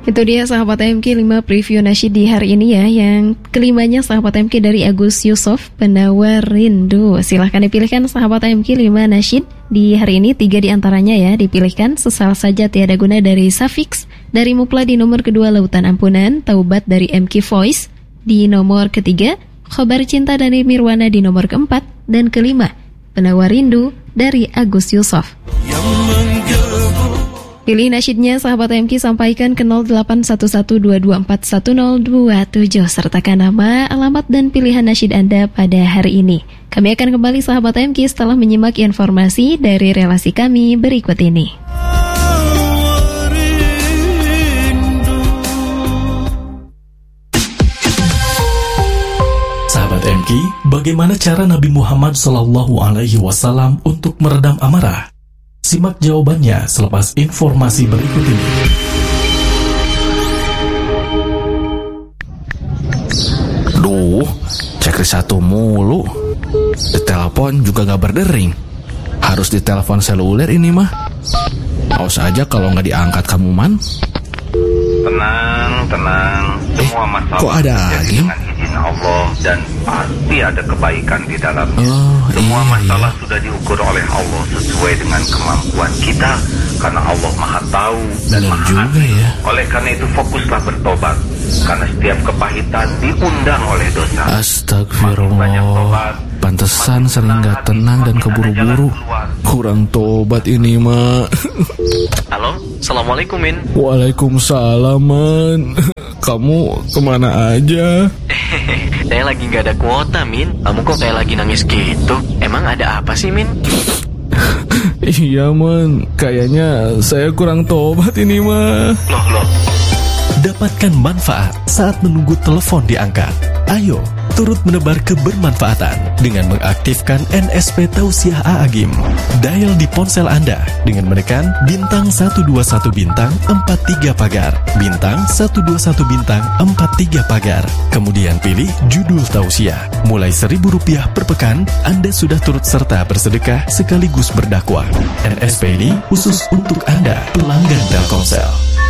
Itu dia sahabat MK 5 preview nasyid di hari ini ya. Yang kelimanya sahabat MK dari Agus Yusuf, Penawar Rindu. Silahkan dipilihkan sahabat MK 5 nasyid di hari ini. 3 diantaranya ya dipilihkan. Sesal saja tiada guna dari Safix, dari Mupla di nomor kedua Lautan Ampunan, Taubat dari MK Voice di nomor ketiga, Khobar Cinta dari Mirwana di nomor keempat, dan kelima Penawar Rindu dari Agus Yusuf. Pilih nasyidnya sahabat MK, sampaikan ke 081122411027 sertakan nama, alamat, dan pilihan nasyid Anda pada hari ini. Kami akan kembali sahabat MK setelah menyimak informasi dari relasi kami berikut ini. Sahabat MK, bagaimana cara Nabi Muhammad SAW untuk meredam amarah? Simak jawabannya selepas informasi berikut ini. Duh, checklist 1 mulu. Ditelepon juga gak berdering. Harus ditelepon seluler ini mah. Awas aja kalau gak diangkat kamu, Man. Tenang. Semua masalah kok ada lagi? dengan izin Allah, dan pasti ada kebaikan di dalamnya. Semua masalah sudah diukur oleh Allah sesuai dengan kemampuan kita, karena Allah Maha Tahu dan benar Maha juga Adil. ya. Oleh karena itu fokuslah bertobat, karena setiap kepahitan diundang oleh dosa. Astagfirullah. Pantesan sering gak tenang dan keburu-buru. Kurang tobat ini mah. Halo, Assalamualaikum Min. Waalaikumsalam, Man. Kamu kemana aja? Saya lagi gak ada kuota, Min. Kamu kok kayak lagi nangis gitu? Emang ada apa sih, Min? Iya, Man. Kayaknya saya kurang tobat ini mah. Loh. Dapatkan manfaat saat menunggu telepon diangkat. Ayo, turut menebar kebermanfaatan dengan mengaktifkan NSP Tausiah A'agim. Dial di ponsel Anda dengan menekan bintang 121 bintang 43 pagar, bintang 121 bintang 43 pagar. Kemudian pilih judul tausiah. Mulai Rp1.000 per pekan, Anda sudah turut serta bersedekah sekaligus berdakwah. NSP ini khusus untuk Anda, pelanggan Telkomsel.